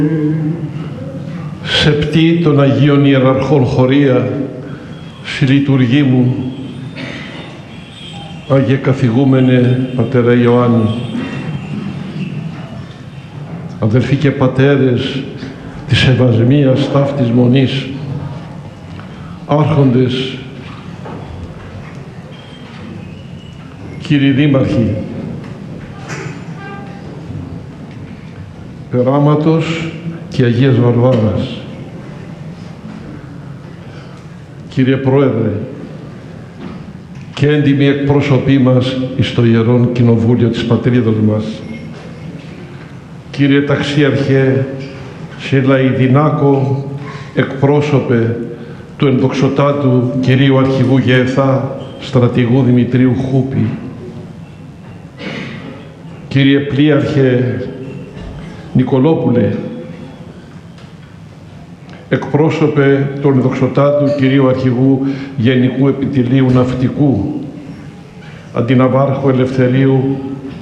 Σεπτή των Αγίων Ιεραρχών Χωρία, στη λειτουργή μου, Άγιε Καθηγούμενε Πατέρα Ιωάννη, αδελφοί και πατέρες της Ευασμίας Ταύτης Μονής, άρχοντες, κύριοι δήμαρχοι, Περάματος και Αγίας Βαρβάρας, κύριε Πρόεδρε και έντιμοι εκπρόσωποι μας εις το Ιερόν Κοινοβούλιο της Πατρίδος μας, κύριε Ταξίαρχε Σιλαϊδινάκο, εκπρόσωπε του ενδοξωτάτου κυρίου Αρχηγού Γεεθά στρατηγού Δημητρίου Χούπη, κύριε Πλοίαρχε Νικολόπουλε, εκπρόσωπε του ενδοξωτάτου κυρίου Αρχηγού Γενικού Επιτελείου Ναυτικού, αντιναβάρχο Ελευθερίου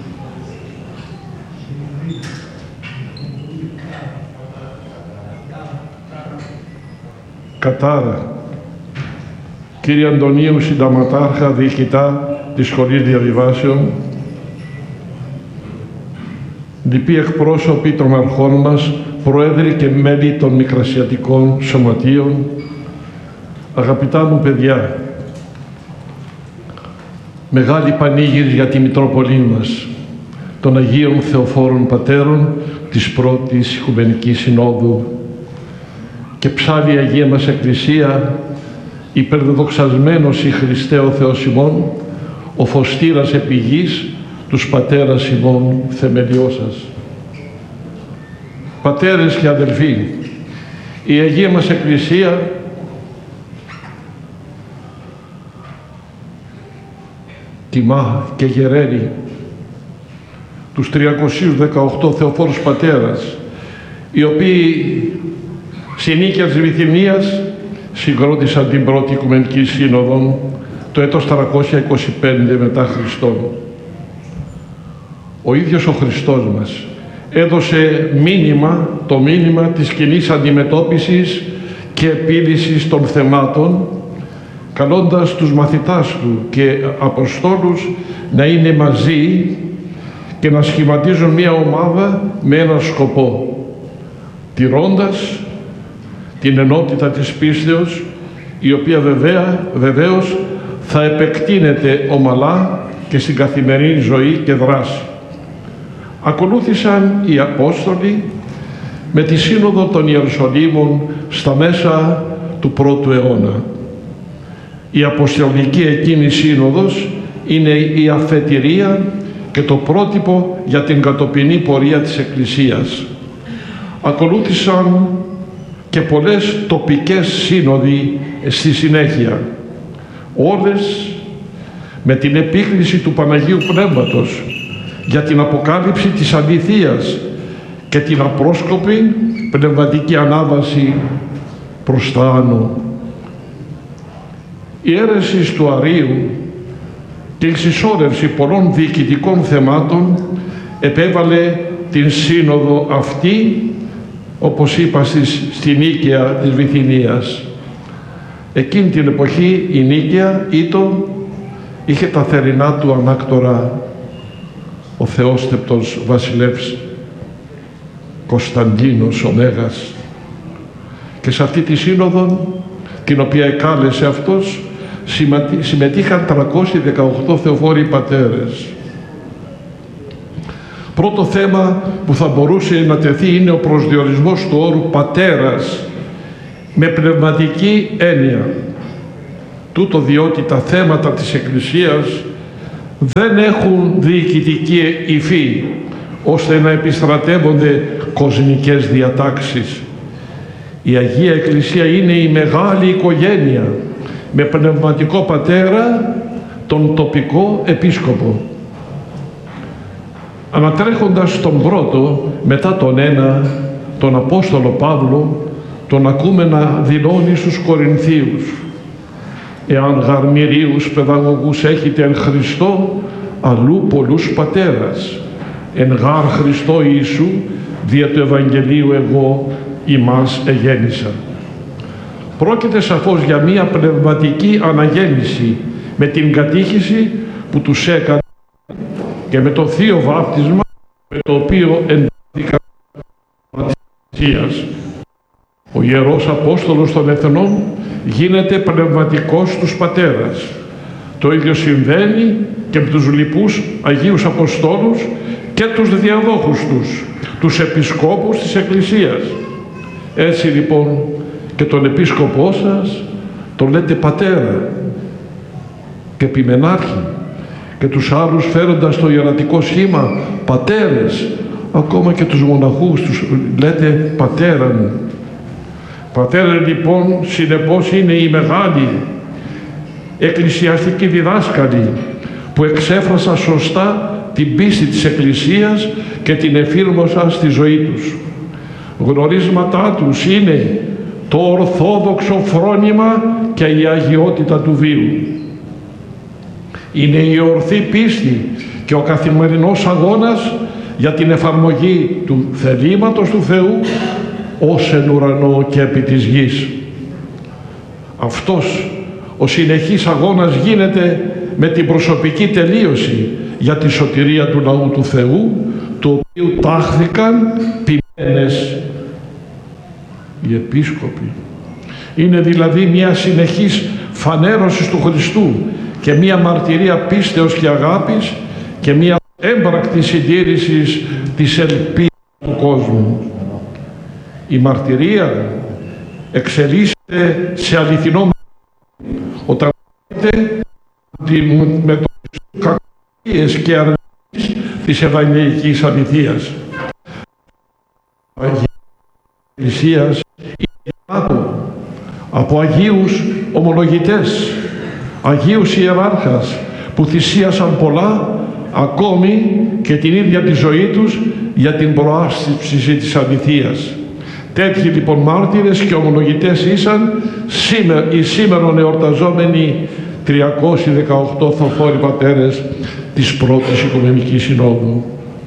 Κατάρα, κύριε Αντωνίου Συνταγματάρχα, διοικητά της Σχολής Διαβιβάσεων, λοιποί εκπρόσωποι των αρχών μας, πρόεδροι και μέλη των μικρασιατικών σωματείων, αγαπητά μου παιδιά, μεγάλη πανήγυρη για τη Μητρόπολη μας, των Αγίων Θεοφόρων Πατέρων της Πρώτης Οικουμενικής Συνόδου και ψάλλει η Αγία μας Εκκλησία, υπερδοξασμένος η Χριστέ ο Θεός ημών, ο φωστήρας επί γης, τους πατέρας ημών θεμελιώσας. Πατέρες και αδελφοί, η Αγία μας Εκκλησία τιμά και γεραίνει τους 318 Θεοφόρους Πατέρας, οι οποίοι συνήκεια της Βυθινίας συγκρότησαν την Πρώτη Οικουμενική Σύνοδο το έτος 325 μετά Χριστόν. Ο ίδιος ο Χριστός μας έδωσε το μήνυμα της κοινής αντιμετώπισης και επίλυσης των θεμάτων, καλώντας τους μαθητάς του και Αποστόλους να είναι μαζί και να σχηματίζουν μια ομάδα με έναν σκοπό, τηρώντας την ενότητα της πίστεως, η οποία βεβαίως θα επεκτείνεται ομαλά και στην καθημερινή ζωή και δράση. Ακολούθησαν οι Απόστολοι με τη Σύνοδο των Ιερουσαλήμων στα μέσα του πρώτου αιώνα. Η Αποστολική εκείνη Σύνοδος είναι η αφετηρία και το πρότυπο για την κατοπινή πορεία της Εκκλησίας. Ακολούθησαν και πολλές τοπικές σύνοδοι στη συνέχεια, όλες με την επίκληση του Παναγίου Πνεύματος για την αποκάλυψη της αληθείας και την απρόσκοπη πνευματική ανάβαση προς τα άνω. Η αίρεση του Αρείου και η συσσόρευση πολλών διοικητικών θεμάτων επέβαλε την σύνοδο αυτή, όπως είπα, στη Νίκαια της Βυθινίας. Εκείνη την εποχή η Νίκαια είχε τα θερινά του ανάκτορα ο θεόστεπτος βασιλεύς Κωνσταντίνος ο Μέγας, και σε αυτή τη σύνοδο, την οποία εκάλεσε αυτός, συμμετείχαν 318 Θεοφόροι Πατέρες. Πρώτο θέμα που θα μπορούσε να τεθεί είναι ο προσδιορισμός του όρου πατέρας με πνευματική έννοια. Τούτο διότι τα θέματα της Εκκλησίας δεν έχουν διοικητική υφή ώστε να επιστρατεύονται κοσμικές διατάξεις. Η Αγία Εκκλησία είναι η μεγάλη οικογένεια με πνευματικό πατέρα τον τοπικό επίσκοπο. Ανατρέχοντας τον πρώτο, μετά τον ένα, τον Απόστολο Παύλο, τον ακούμε να δηλώνει στους Κορινθίους: «Εάν γαρμυρίους παιδαγωγούς έχετε εν Χριστώ, αλλού πολλούς πατέρας, εν γάρ Χριστώ Ιησού δια του Ευαγγελίου εγώ ημάς εγέννησα. Πρόκειται σαφώς για μία πνευματική αναγέννηση με την κατήχηση που τους έκανε και με το θείο βάπτισμα με το οποίο εντάθηκαν της Εκκλησίας. Ο Ιερός Απόστολος των Εθνών γίνεται πνευματικός τους πατέρας. Το ίδιο συμβαίνει και με τους λοιπούς Αγίους Αποστόλους και τους διαδόχους τους επισκόπους της Εκκλησίας. Έτσι λοιπόν και τον επίσκοπό σας τον λέτε πατέρα και επιμενάρχη, και τους άλλους φέροντας το ιερατικό σχήμα πατέρες, ακόμα και τους μοναχούς τους λέτε πατέρα μου. Πατέρα λοιπόν συνεπώς είναι οι μεγάλοι εκκλησιαστικοί διδάσκαλοι που εξέφρασαν σωστά την πίστη της Εκκλησίας και την εφήρμοσαν στη ζωή τους. Γνωρίσματά τους είναι το ορθόδοξο φρόνημα και η αγιότητα του βίου. Είναι η ορθή πίστη και ο καθημερινός αγώνας για την εφαρμογή του θελήματος του Θεού ως εν ουρανό και επί της γης. Αυτός ο συνεχής αγώνας γίνεται με την προσωπική τελείωση για τη σωτηρία του λαού του Θεού, του οποίου τάχθηκαν ποιμένες οι επίσκοποι. Είναι δηλαδή μια συνεχής φανέρωση του Χριστού και μια μαρτυρία πίστεως και αγάπης και μια έμπρακτη συντήρηση της ελπίδας του κόσμου. Η μαρτυρία εξελίσσεται σε αληθινό όταν με το κακίες και αρνήσεις της Ευαγγελικής αληθείας. Η Εκκλησίας είναι από Αγίους ομολογητές, Αγίους ιεράρχας που θυσίασαν πολλά, ακόμη και την ίδια τη ζωή τους για την προάσπιση της αληθείας. Τέτοιοι λοιπόν μάρτυρες και ομολογητές ήσαν οι σήμερον εορταζόμενοι 318 θοφόροι πατέρες της πρώτης Οικουμενικής Συνόδου,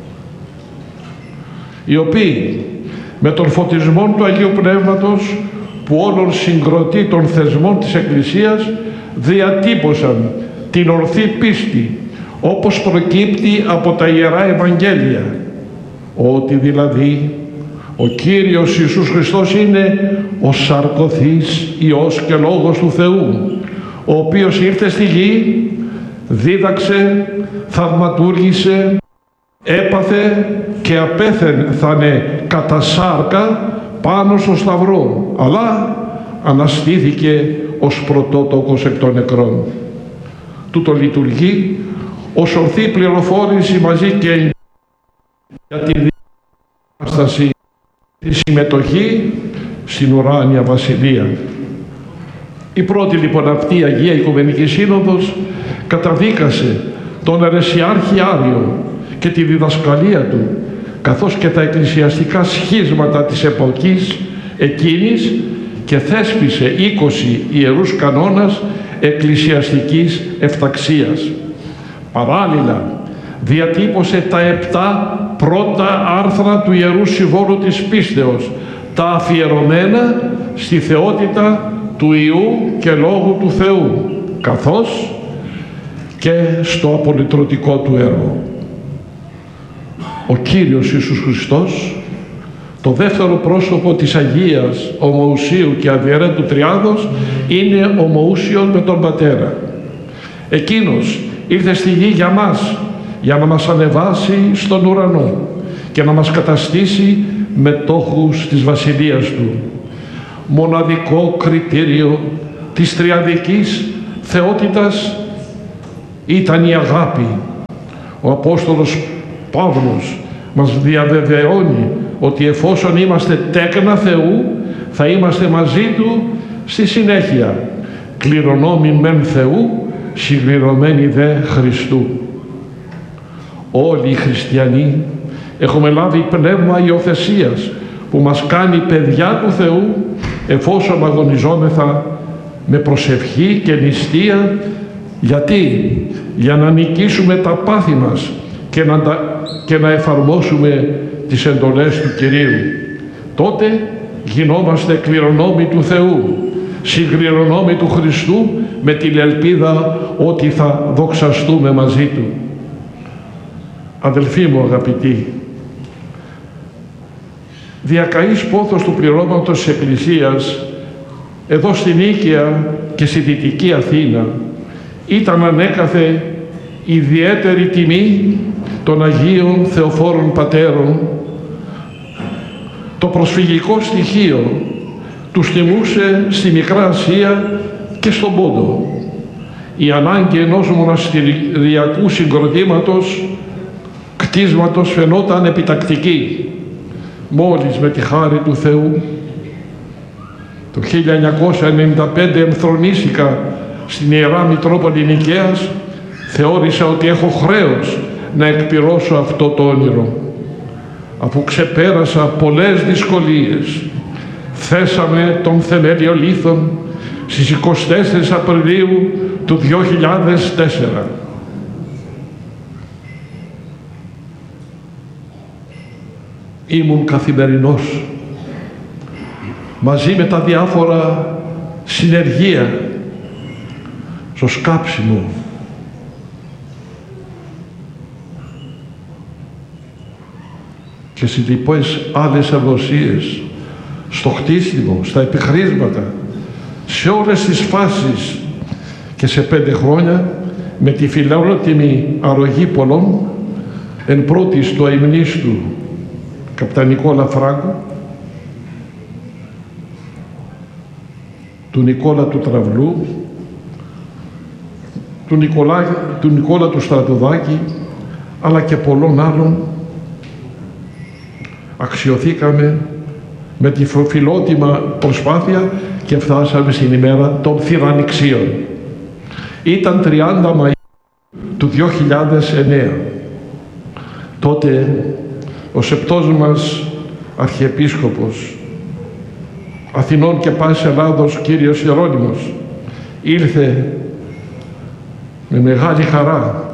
οι οποίοι με τον φωτισμό του Αγίου Πνεύματος που όλων συγκροτεί των θεσμών της Εκκλησίας διατύπωσαν την ορθή πίστη όπως προκύπτει από τα Ιερά Ευαγγέλια, ότι δηλαδή ο Κύριος Ιησούς Χριστός είναι ο σαρκωθής Υιός και Λόγος του Θεού, ο οποίος ήρθε στη γη, δίδαξε, θαυματούργησε, έπαθε και απέθανε κατά σάρκα πάνω στο Σταυρό, αλλά αναστήθηκε ως πρωτότοκος εκ των νεκρών. Τούτο λειτουργεί ως ορθή πληροφόρηση μαζί και για τη διάσταση, τη συμμετοχή στην ουράνια βασιλεία. Η πρώτη λοιπόν αυτή η Αγία Οικουμενική Σύνοδος καταδίκασε τον αιρεσιάρχη Άριο και τη διδασκαλία του, καθώς και τα εκκλησιαστικά σχίσματα της εποχής εκείνης, και θέσπισε 20 ιερούς κανόνας εκκλησιαστικής εφταξίας. Παράλληλα διατύπωσε τα 7 πρώτα άρθρα του Ιερού Συμβόλου της Πίστεως, τα αφιερωμένα στη θεότητα του Υιού και Λόγου του Θεού, καθώς και στο απολυτρωτικό του έργο. Ο Κύριος Ιησούς Χριστός, το δεύτερο πρόσωπο της Αγίας Ομοουσίου και Αδιαιρέτου Τριάδος, είναι ομοούσιος με τον Πατέρα. Εκείνος ήρθε στη γη για μας, για να μας ανεβάσει στον ουρανό και να μας καταστήσει μετόχους της Βασιλείας Του. Μοναδικό κριτήριο της τριαδικής θεότητας ήταν η αγάπη. Ο Απόστολος Παύλος μας διαβεβαιώνει ότι εφόσον είμαστε τέκνα Θεού, θα είμαστε μαζί Του στη συνέχεια, κληρονόμοι μεν Θεού, συμπληρωμένοι δε Χριστού. Όλοι οι χριστιανοί έχουμε λάβει πνεύμα υιοθεσίας που μας κάνει παιδιά του Θεού, εφόσον αγωνιζόμεθα με προσευχή και νηστεία. Γιατί? Για να νικήσουμε τα πάθη μας και να εφαρμόσουμε τις εντολές του Κυρίου. Τότε γινόμαστε κληρονόμοι του Θεού, συγκληρονόμοι του Χριστού, με την ελπίδα ότι θα δοξαστούμε μαζί Του. Αδελφοί μου αγαπητοί, διακαής πόθος του πληρώματος της Εκκλησίας εδώ στην Νίκαια και στη Δυτική Αθήνα ήταν ανέκαθε ιδιαίτερη τιμή των Αγίων Θεοφόρων Πατέρων. Το προσφυγικό στοιχείο τους τιμούσε στη Μικρά Ασία και στον Πόντο. Η ανάγκη ενός μοναστηριακού συγκροτήματος, κτίσματος, φαινόταν επιτακτική. Μόλις με τη χάρη του Θεού το 1995 εμφρονίστηκα στην Ιερά Μητρόπολη Νικαίας, θεώρησα ότι έχω χρέος να εκπληρώσω αυτό το όνειρο. Αφού ξεπέρασα πολλές δυσκολίες, θέσαμε τον θεμέλιο λίθον στις 24 Απριλίου του 2004. Ήμουν καθημερινός μαζί με τα διάφορα συνεργεία στο σκάψιμο, και στις λοιπές άλλες ευδοσίες, στο χτίσιμο, στα επιχρήσματα, σε όλες τις φάσεις, και σε 5 χρόνια με τη φιλότιμη αρρωγή πολλών, εν πρώτης του αημνίστου Καπτανικό Φράγκο, του Νικόλα του Τραυλού, του Νικόλα του Στρατοδάκη, αλλά και πολλών άλλων, αξιωθήκαμε με τη φιλότιμα προσπάθεια και φτάσαμε στην ημέρα των θυραννηξίων. Ήταν 30 Μαΐου του 2009. Τότε ο σεπτός μας Αρχιεπίσκοπος Αθηνών και πάσης Ελλάδος, κύριος Ιερώνυμος, ήρθε με μεγάλη χαρά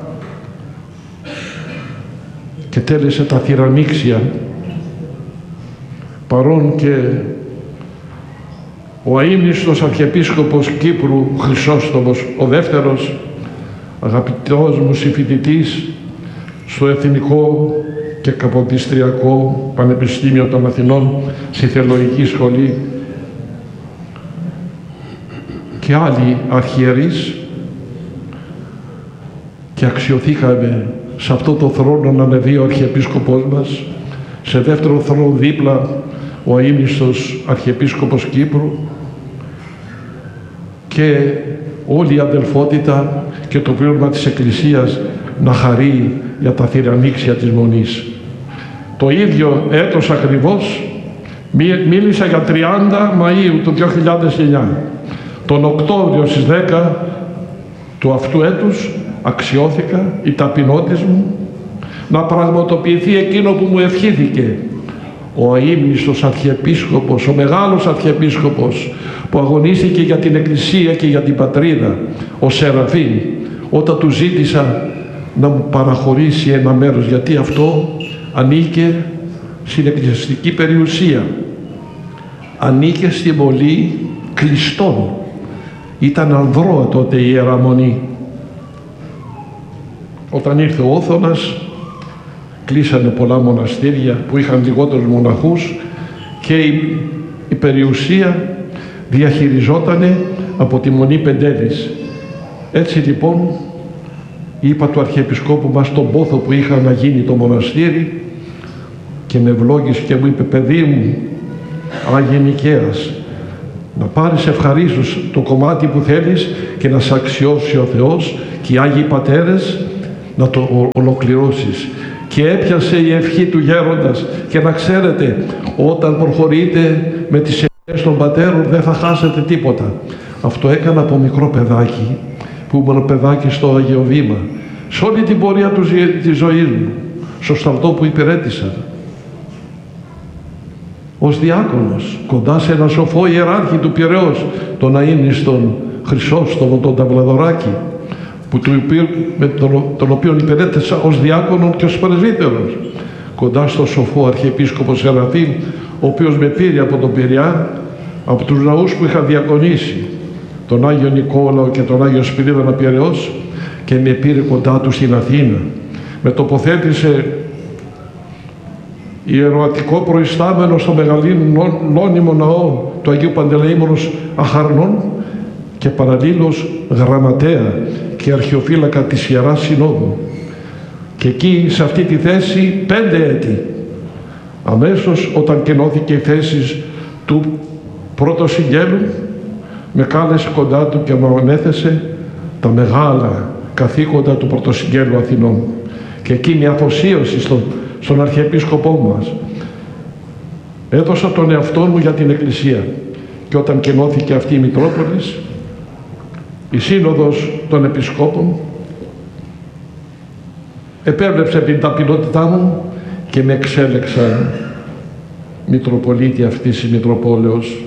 και τέλεσε τα θυραννήξια, παρόν και ο αείμνηστος Αρχιεπίσκοπος Κύπρου Χρυσόστομος ο δεύτερος, αγαπητός μου συμφοιτητής στο Εθνικό και Καποδιστριακό Πανεπιστήμιο των Αθηνών, στη Θεολογική Σχολή, και άλλοι αρχιερείς, και αξιωθήκαμε σε αυτό το θρόνο να ανεβεί ο Αρχιεπίσκοπός μας, σε δεύτερο θρόνο δίπλα ο αείμνηστος Αρχιεπίσκοπος Κύπρου, και όλη η αδελφότητα και το πλήρωμα της Εκκλησίας να χαρεί για τα θυραννήξια της Μονής. Το ίδιο έτος ακριβώς μίλησα για 30 Μαΐου του 2009. Τον Οκτώβριο στις 10 του αυτού έτους αξιώθηκα, η ταπεινότης μου, να πραγματοποιηθεί εκείνο που μου ευχήθηκε ο αείμνηστος Αρχιεπίσκοπος, ο μεγάλος Αρχιεπίσκοπος που αγωνίστηκε για την Εκκλησία και για την πατρίδα, ο Σεραφείμ, όταν του ζήτησα να μου παραχωρήσει ένα μέρος, γιατί αυτό ανήκε στην εκκλησιαστική περιουσία, ανήκε στη Βολή Κλειστών. Ήταν ανδρώα τότε η Ιερά Μονή. Όταν ήρθε ο Όθωνας, κλείσανε πολλά μοναστήρια που είχαν λιγότερους μοναχούς και η περιουσία διαχειριζότανε από τη Μονή Πεντέλης. Έτσι λοιπόν είπα του Αρχιεπισκόπου μας τον πόθο που είχα να γίνει το μοναστήρι, και με ευλόγησε και μου είπε: παιδί μου, Άγιε Νικαίας, να πάρεις ευχαρίστως το κομμάτι που θέλεις και να σε αξιώσει ο Θεός και οι Άγιοι Πατέρες να το ολοκληρώσεις. Και έπιασε η ευχή του γέροντας, και να ξέρετε, όταν προχωρείτε με τις ευχές των πατέρων δεν θα χάσετε τίποτα. Αυτό έκανα από μικρό παιδάκι, που ήμουν παιδάκι στο Αγίο Βήμα, σε όλη την πορεία της ζωής μου, στο στρατό που υπηρέτησα. Ως διάκονος, κοντά σε ένα σοφό ιεράρχη του Πειραιώς, τον αείμνηστον Χρυσόστομο, τον Ταυλαδωράκη, με τον οποίο υπηρέτησα ως διάκονο και ως πρεσβύτερος. κοντά στο σοφό Αρχιεπίσκοπο Σεραφείμ, ο οποίος με πήρε από τον Πειραιά, από τους ναούς που είχα διακονήσει, τον Άγιο Νικόλαο και τον Άγιο Σπυρίδωνα Πειραιώς, και με πήρε κοντά του στην Αθήνα. Με τοποθέτησε ιεροατικό προϊστάμενο στο μεγαλύνονιμο ναό του Αγίου Παντελεήμονος Αχαρνών και παραλλήλως γραμματέα και αρχιοφύλακα της Ιεράς Συνόδου. Και εκεί, σε αυτή τη θέση, 5 έτη, αμέσως όταν κενώθηκε η θέση του πρωτοσυγγέλου, με κάλεσε κοντά του και μου ανέθεσε τα μεγάλα καθήκοντα του πρωτοσυγγέλου Αθηνών. Και εκείνη η αφοσίωση στον Αρχιεπίσκοπό μας. Έδωσα τον εαυτό μου για την Εκκλησία. Και όταν κενώθηκε αυτή η Μητρόπολης, η Σύνοδος των Επισκόπων επέβλεψε την ταπεινότητά μου και με εξέλεξαν Μητροπολίτη αυτής της Μητροπόλεως.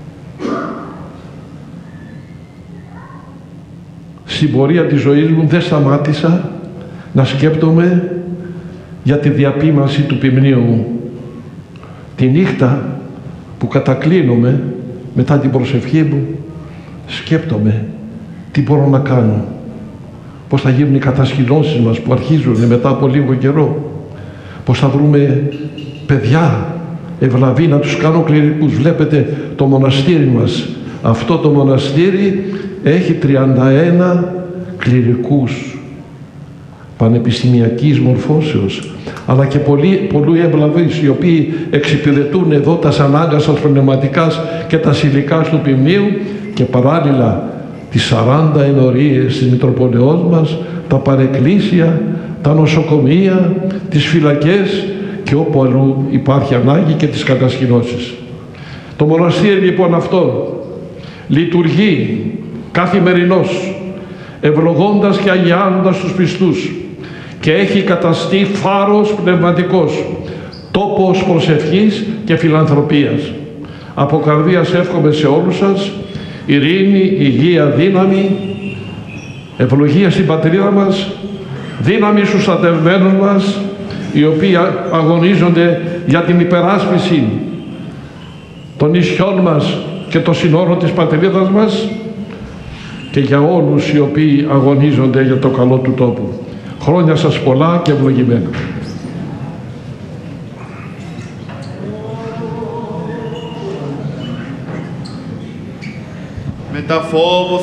Στην πορεία της ζωής μου δεν σταμάτησα να σκέπτομαι για τη διαπίμαση του ποιμνίου μου. Τη νύχτα που κατακλίνομαι μετά την προσευχή μου, σκέπτομαι τι μπορώ να κάνω, πώς θα γίνουν οι κατασκηνώσεις μας που αρχίζουν μετά από λίγο καιρό, πώς θα βρούμε παιδιά ευλαβή να τους κάνω κληρικούς. Βλέπετε το μοναστήρι μας, αυτό το μοναστήρι έχει 31 κληρικούς πανεπιστημιακής μορφώσεως, αλλά και πολλοί ευλαβείς, οι οποίοι εξυπηρετούν εδώ τα ανάγκαστα πνευματικάς και τα υλικάς του ποιμνίου, και παράλληλα τις 40 ενορίες της Μητροπολεώς μας, τα παρεκκλήσια, τα νοσοκομεία, τις φυλακές και όπου αλλού υπάρχει ανάγκη, και τις κατασκηνώσεις. Το μοναστήρι λοιπόν αυτό λειτουργεί καθημερινώς, ευλογώντας και αγιάζοντας τους πιστούς, και έχει καταστεί φάρος πνευματικός, τόπος προσευχής και φιλανθρωπίας. Από καρδίας εύχομαι σε όλους σας ειρήνη, υγεία, δύναμη, ευλογία στην πατρίδα μας, δύναμη στους στρατευμένους μας, οι οποίοι αγωνίζονται για την υπεράσπιση των νησιών μας και των συνόρων της πατρίδας μας, και για όλους οι οποίοι αγωνίζονται για το καλό του τόπου. Χρόνια σας πολλά και ευλογημένα. Με τα φόβο